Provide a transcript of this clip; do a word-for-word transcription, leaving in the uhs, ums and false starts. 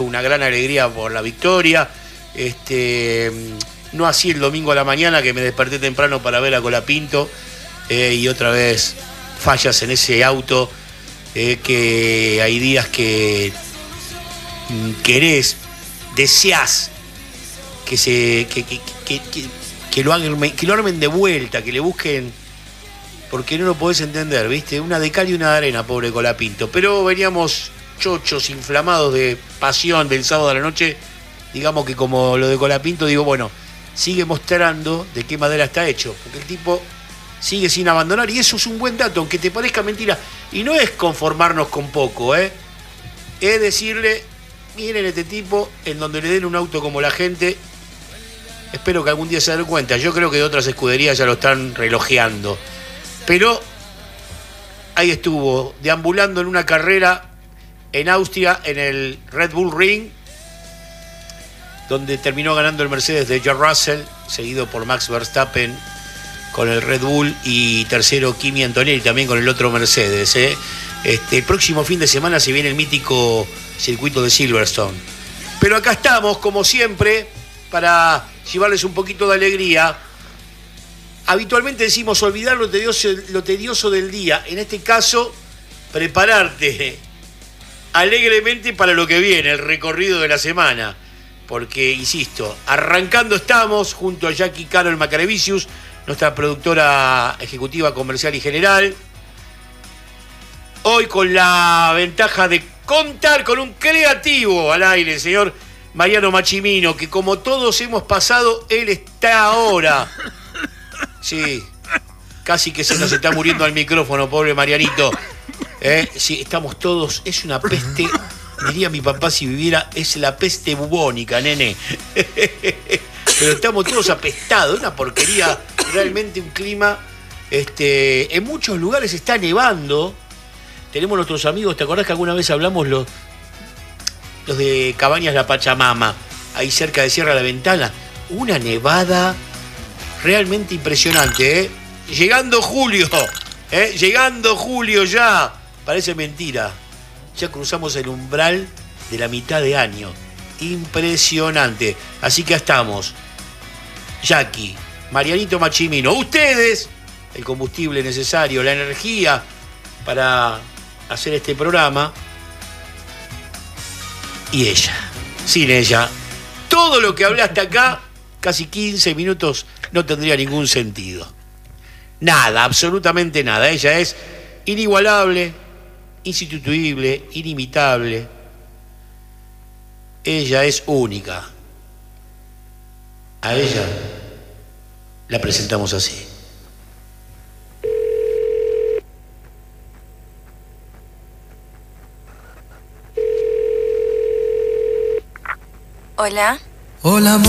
Una gran alegría por la victoria. Este, no así el domingo a la mañana, que me desperté temprano para ver a Colapinto, eh, y otra vez fallas en ese auto, eh, que hay días que querés, deseás que se que, que, que, que, que lo hagan, que lo armen de vuelta, que le busquen, porque no lo podés entender, ¿viste? Una de cal y una de arena, pobre Colapinto. Pero veníamos chochos, inflamados de pasión del sábado a la noche. Digamos que como lo de Colapinto, digo, bueno, sigue mostrando de qué madera está hecho, porque el tipo sigue sin abandonar, y eso es un buen dato, aunque te parezca mentira. Y no es conformarnos con poco, ¿eh? Es decirle, miren este tipo, en donde le den un auto como la gente, espero que algún día se den cuenta. Yo creo que de otras escuderías ya lo están relojeando. Pero ahí estuvo, deambulando en una carrera en Austria, en el Red Bull Ring, donde terminó ganando el Mercedes de George Russell, seguido por Max Verstappen con el Red Bull, y tercero Kimi Antonelli también con el otro Mercedes, ¿eh? Este, el próximo fin de semana se viene el mítico circuito de Silverstone. Pero acá estamos, como siempre, para llevarles un poquito de alegría. Habitualmente decimos olvidar lo tedioso, lo tedioso del día. En este caso, prepararte alegremente para lo que viene, el recorrido de la semana. Porque, insisto, arrancando estamos junto a Jackie Carol Macarevicius, nuestra productora ejecutiva, comercial y general. Hoy con la ventaja de contar con un creativo al aire, el señor Mariano Machimino, que como todos hemos pasado, él está ahora. Sí, casi que se nos está muriendo al micrófono, pobre Marianito. ¿Eh? Sí, estamos todos, es una peste, diría mi papá si viviera, es la peste bubónica, nene. Pero estamos todos apestados, una porquería, realmente un clima. Este, en muchos lugares está nevando. Tenemos nuestros amigos, ¿te acordás que alguna vez hablamos los, los de Cabañas La Pachamama, ahí cerca de Sierra La Ventana? Una nevada realmente impresionante, ¿eh? Llegando julio, ¿eh? Llegando julio ya. Parece mentira. Ya cruzamos el umbral de la mitad de año. Impresionante. Así que estamos. Jackie, Marianito Machimino, ustedes, el combustible necesario, la energía para hacer este programa. Y ella. Sin ella, todo lo que hablé hasta acá, casi quince minutos, no tendría ningún sentido. Nada, absolutamente nada. Ella es inigualable, insustituible, inimitable. Ella es única. A ella la presentamos así. Hola. Hola, amor.